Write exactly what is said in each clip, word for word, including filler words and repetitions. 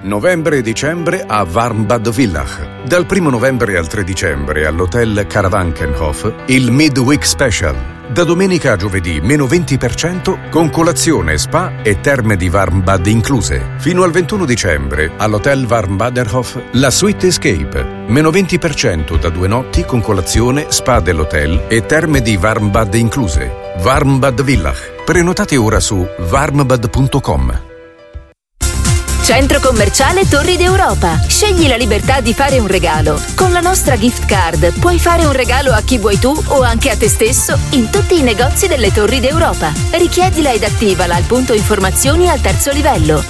Novembre e dicembre a Warmbad Villach. Dal primo novembre al tre dicembre all'hotel Karawankenhof il Midweek Special. Da domenica a giovedì meno venti per cento con colazione, spa e terme di Warmbad incluse. Fino al ventuno dicembre all'hotel Warmbaderhof la Suite Escape. Meno venti per cento da due notti con colazione, spa dell'hotel e terme di Warmbad incluse. Warmbad Villach. Prenotate ora su warmbad punto com. Centro commerciale Torri d'Europa. Scegli la libertà di fare un regalo. Con la nostra gift card puoi fare un regalo a chi vuoi tu o anche a te stesso in tutti i negozi delle Torri d'Europa. Richiedila ed attivala al punto informazioni al terzo livello.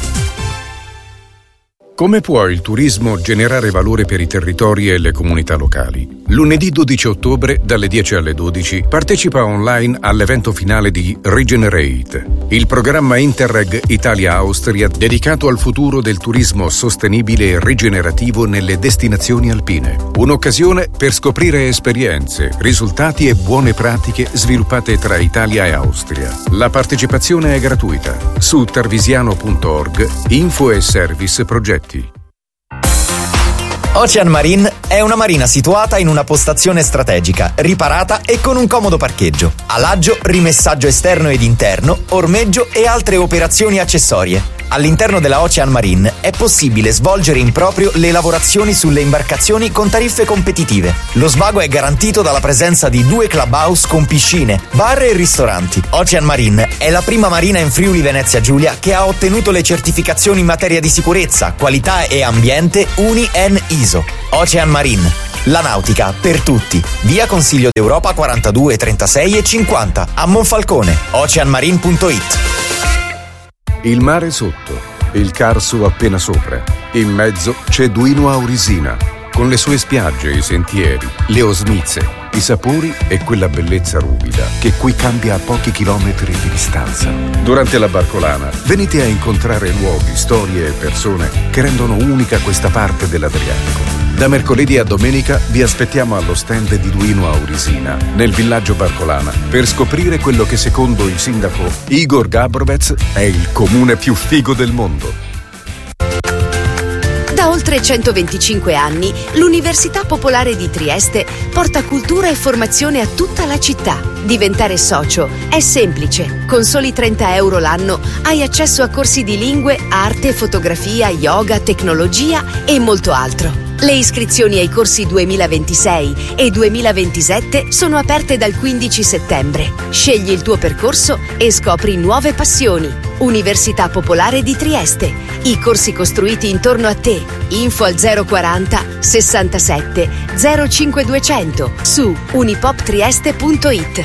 Come può il turismo generare valore per i territori e le comunità locali? Lunedì dodici ottobre, dalle dieci alle dodici, partecipa online all'evento finale di Regenerate, il programma Interreg Italia-Austria dedicato al futuro del turismo sostenibile e rigenerativo nelle destinazioni alpine. Un'occasione per scoprire esperienze, risultati e buone pratiche sviluppate tra Italia e Austria. La partecipazione è gratuita. Su tarvisiano punto org, info e service progetti. Ocean Marine è una marina situata in una postazione strategica, riparata e con un comodo parcheggio. Alaggio, rimessaggio esterno ed interno, ormeggio e altre operazioni accessorie. All'interno della Ocean Marine è possibile svolgere in proprio le lavorazioni sulle imbarcazioni con tariffe competitive. Lo svago è garantito dalla presenza di due clubhouse con piscine, bar e ristoranti. Ocean Marine è la prima marina in Friuli Venezia Giulia che ha ottenuto le certificazioni in materia di sicurezza, qualità e ambiente U N I N I S O. Ocean Marine, la nautica per tutti. Via Consiglio d'Europa quarantadue, trentasei e cinquanta a Monfalcone. oceanmarine punto it. Il mare sotto, il Carso appena sopra. In mezzo c'è Duino Aurisina, con le sue spiagge, i sentieri, le osmize, i sapori e quella bellezza ruvida che qui cambia a pochi chilometri di distanza. Durante la barcolana venite a incontrare luoghi, storie e persone che rendono unica questa parte dell'Adriatico. Da mercoledì a domenica vi aspettiamo allo stand di Duino Aurisina, nel villaggio Barcolana, per scoprire quello che secondo il sindaco Igor Gabrovec è il comune più figo del mondo. Da oltre centoventicinque anni, l'Università Popolare di Trieste porta cultura e formazione a tutta la città. Diventare socio è semplice. Con soli trenta euro l'anno hai accesso a corsi di lingue, arte, fotografia, yoga, tecnologia e molto altro. Le iscrizioni ai corsi duemilaventisei e duemilaventisette sono aperte dal quindici settembre. Scegli il tuo percorso e scopri nuove passioni. Università Popolare di Trieste. I corsi costruiti intorno a te. Info al zero quaranta sessantasette zero cinque duecento su unipoptrieste punto it.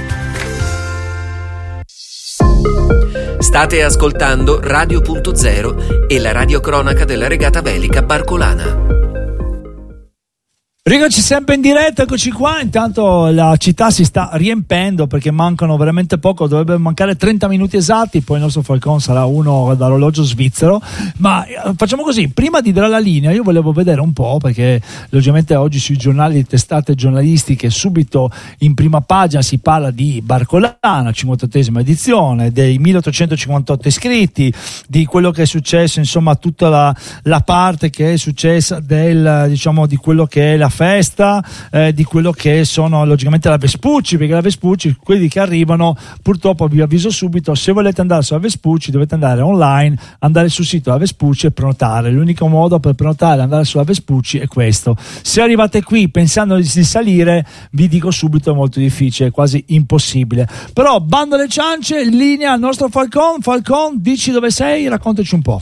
State ascoltando Radio Punto Zero e la radiocronaca della regata velica Barcolana. Rieccoci sempre in diretta, eccoci qua. Intanto la città si sta riempendo perché mancano veramente poco, dovrebbero mancare trenta minuti esatti, poi il nostro Falcon sarà uno dall'orologio svizzero. Ma facciamo così, prima di dare la linea io volevo vedere un po', perché logicamente oggi sui giornali e testate giornalistiche subito in prima pagina si parla di Barcolana, cinquantottesima edizione, dei milleottocentocinquantotto iscritti, di quello che è successo, insomma tutta la, la parte che è successa del, diciamo, di quello che è la festa, eh, di quello che sono logicamente la Vespucci, perché la Vespucci, quelli che arrivano, purtroppo vi avviso subito, se volete andare sulla Vespucci dovete andare online, andare sul sito della Vespucci e prenotare. L'unico modo per prenotare e andare sulla Vespucci è questo. Se arrivate qui pensando di salire, vi dico subito è molto difficile, è quasi impossibile. Però bando alle ciance, in linea al nostro Falcon. Falcon, dici dove sei, raccontaci un po'.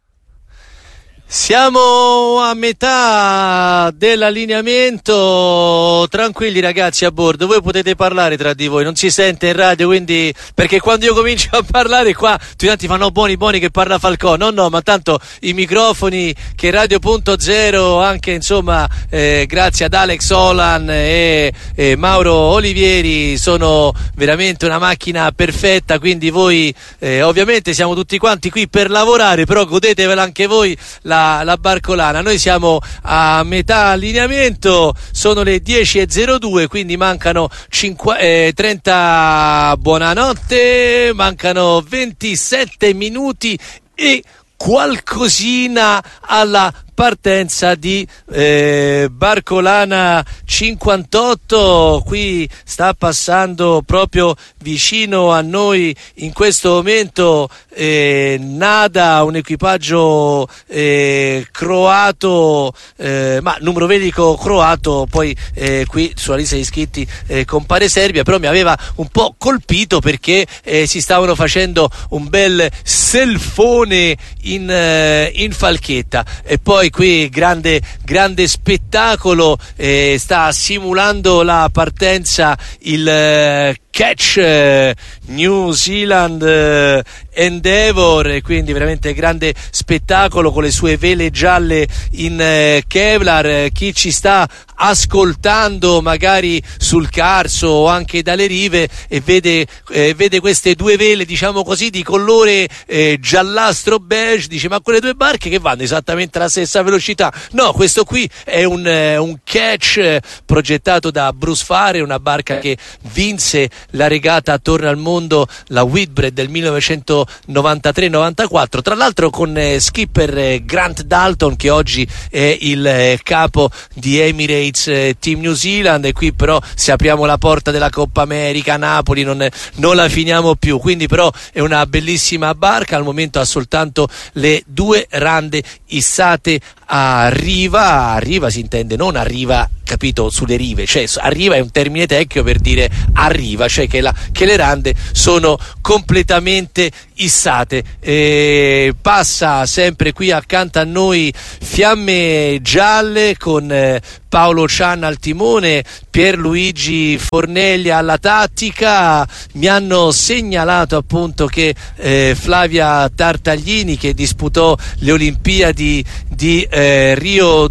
Siamo a metà dell'allineamento, tranquilli ragazzi a bordo, voi potete parlare tra di voi, non si sente in radio, quindi, perché quando io comincio a parlare qua tutti quanti fanno buoni buoni che parla Falcone, no no, ma tanto i microfoni che Radio Punto Zero, anche insomma eh, grazie ad Alex Olan e, e Mauro Olivieri, sono veramente una macchina perfetta, quindi voi eh, ovviamente siamo tutti quanti qui per lavorare, però godetevela anche voi la La, la Barcolana. Noi siamo a metà allineamento, sono le dieci e zero due, quindi mancano cinque, eh, trenta, buonanotte, mancano ventisette minuti e qualcosina alla partenza di eh, Barcolana cinquantotto. Qui sta passando proprio vicino a noi in questo momento eh, Nada, un equipaggio eh, croato, eh, ma numero velico croato. Poi eh, qui sulla lista di iscritti eh, compare Serbia, però mi aveva un po' colpito perché eh, si stavano facendo un bel selfone in, eh, in falchetta. E poi qui grande, grande spettacolo, eh, sta simulando la partenza il eh, Catch eh, New Zealand eh, Endeavour, e quindi veramente grande spettacolo con le sue vele gialle in eh, Kevlar. Eh, chi ci sta ascoltando magari sul Carso o anche dalle rive e vede, eh, vede queste due vele, diciamo così, di colore eh, giallastro beige, dice: ma quelle due barche che vanno esattamente alla stessa velocità? No, questo qui è un, eh, un Catch eh, progettato da Bruce Farrer, una barca che vinse la regata attorno al mondo, la Whitbread del millenovecentonovantatré novantaquattro, tra l'altro con eh, skipper eh, Grant Dalton, che oggi è il eh, capo di Emirates eh, Team New Zealand. E qui però, se apriamo la porta della Coppa America, Napoli non, non la finiamo più. Quindi però è una bellissima barca, al momento ha soltanto le due rande issate a riva. A riva si intende non arriva, capito, sulle rive, cioè arriva è un termine tecnico per dire arriva, cioè che, la, che le rande sono completamente issate. E passa sempre qui accanto a noi Fiamme Gialle con eh, Paolo Cian al timone, Pierluigi Fornelli alla tattica. Mi hanno segnalato appunto che eh, Flavia Tartaglini, che disputò le Olimpiadi di eh, Rio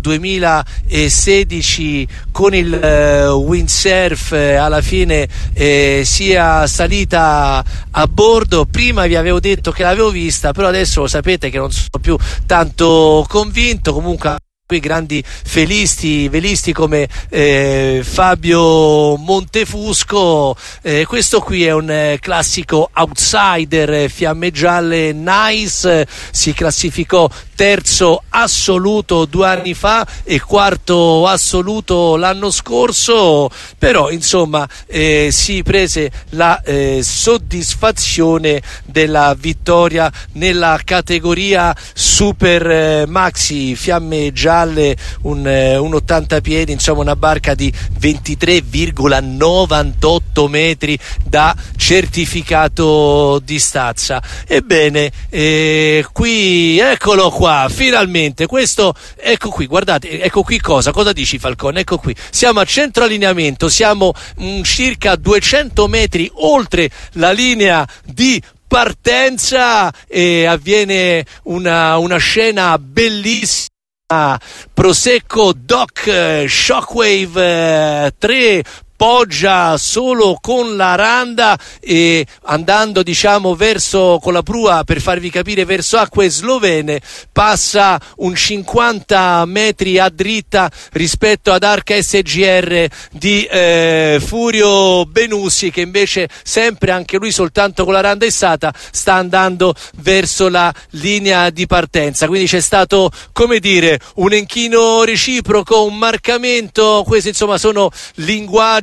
duemilasedici con il eh, windsurf, eh, alla fine eh, sia salita a bordo. Prima vi avevo detto che l'avevo vista, però adesso lo sapete che non sono più tanto convinto. Comunque qui grandi felisti, velisti come eh, Fabio Montefusco. Eh, questo qui è un eh, classico outsider, eh, Fiamme Gialle Nice, si classificò terzo assoluto due anni fa e quarto assoluto l'anno scorso, però insomma eh, si prese la eh, soddisfazione della vittoria nella categoria super eh, maxi. Fiamme Gialle un, eh, un ottanta piedi, insomma una barca di ventitré virgola novantotto metri da certificato di stazza. Ebbene, eh, qui eccolo qua. Qua, finalmente, questo, ecco qui, guardate, ecco qui cosa, cosa dici Falcone? Ecco qui, siamo a centro allineamento, siamo mh, circa duecento metri oltre la linea di partenza e avviene una, una scena bellissima. Prosecco Dock Shockwave eh, tre poggia solo con la randa e andando diciamo verso, con la prua per farvi capire, verso acque slovene, passa un cinquanta metri a dritta rispetto ad Arca S G R di eh, Furio Benussi, che invece sempre anche lui soltanto con la randa issata sta andando verso la linea di partenza. Quindi c'è stato, come dire, un inchino reciproco, un marcamento. Questi insomma sono linguaggi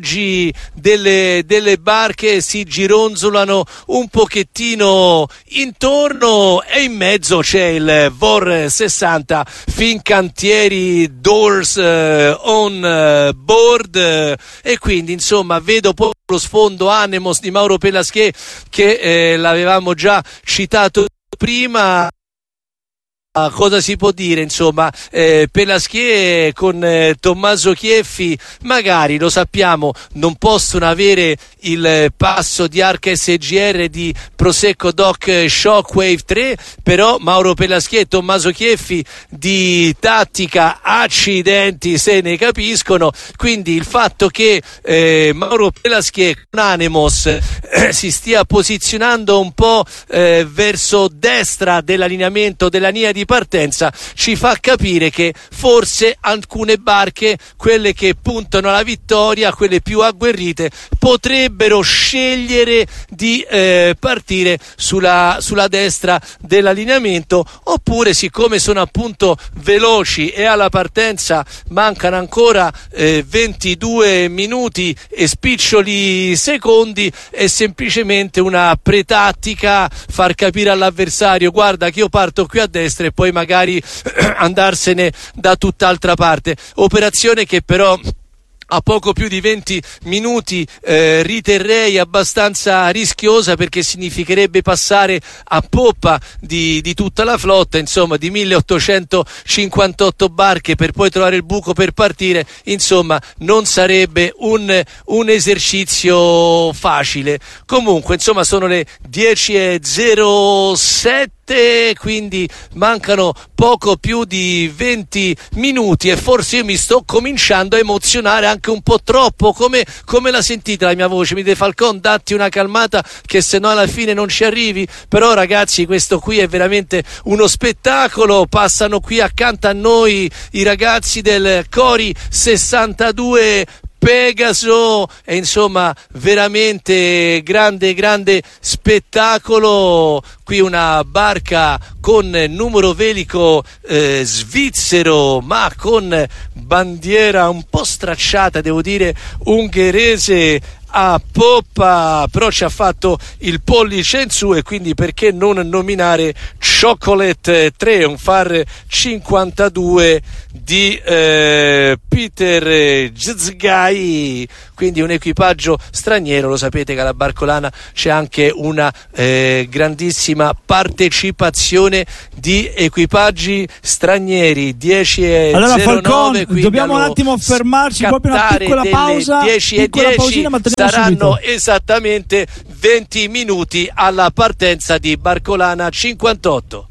delle, delle barche, si gironzolano un pochettino intorno e in mezzo c'è il Vor sessanta Fincantieri Doors uh, on uh, board, uh, e quindi insomma vedo poi lo sfondo Anemos di Mauro Pelasquier che eh, l'avevamo già citato prima. Uh, cosa si può dire, insomma, eh, Pelasquier con eh, Tommaso Chieffi magari, lo sappiamo, non possono avere il eh, passo di Arca S G R di Prosecco Dock Shockwave tre, però Mauro Pelasquier e Tommaso Chieffi di tattica accidenti se ne capiscono. Quindi il fatto che eh, Mauro Pelasquier con Anemos eh, si stia posizionando un po' eh, verso destra dell'allineamento della linea di di partenza ci fa capire che forse alcune barche, quelle che puntano alla vittoria, quelle più agguerrite, potrebbero scegliere di eh, partire sulla, sulla destra dell'allineamento, oppure siccome sono appunto veloci e alla partenza mancano ancora eh, ventidue minuti e spiccioli secondi, è semplicemente una pretattica, far capire all'avversario guarda che io parto qui a destra e poi magari andarsene da tutt'altra parte, operazione che però a poco più di venti minuti eh, riterrei abbastanza rischiosa, perché significherebbe passare a poppa di, di tutta la flotta, insomma di milleottocentocinquantotto barche, per poi trovare il buco per partire. Insomma non sarebbe un, un esercizio facile. Comunque insomma sono le dieci e zero sette, quindi mancano poco più di venti minuti e forse io mi sto cominciando a emozionare anche un po' troppo. Come, come la sentite la mia voce? Mi dite Falcon, datti una calmata che se no alla fine non ci arrivi. Però ragazzi, questo qui è veramente uno spettacolo. Passano qui accanto a noi i ragazzi del Cori sessantadue Pegaso, e insomma veramente grande grande spettacolo. Qui una barca con numero velico eh, svizzero, ma con bandiera un po' stracciata, devo dire ungherese, a poppa, però ci ha fatto il pollice in su, e quindi perché non nominare Chocolate Triumphar cinquantadue di eh, Peter Gzgai, quindi un equipaggio straniero. Lo sapete che alla Barcolana c'è anche una eh, grandissima partecipazione di equipaggi stranieri. Dieci e allora zero nove, Falcon, dobbiamo un attimo fermarci, proprio una piccola pausa, dieci e piccola dieci, pausina, ma saranno subito. esattamente venti minuti alla partenza di Barcolana cinquantotto.